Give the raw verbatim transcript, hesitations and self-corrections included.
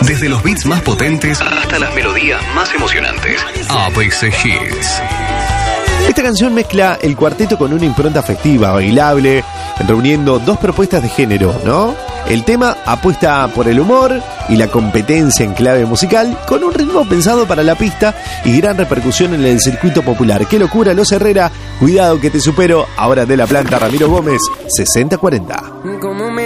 Desde los beats más potentes hasta las melodías más emocionantes. A B C Hits. Esta canción mezcla el cuarteto con una impronta festiva, bailable, reuniendo dos propuestas de género, ¿no? El tema apuesta por el humor y la competencia en clave musical, con un ritmo pensado para la pista y gran repercusión en el circuito popular. ¡Qué locura, Los Herrera! Cuidado que te supero. Ahora de la planta, Ramiro Gómez, sesenta cuarenta.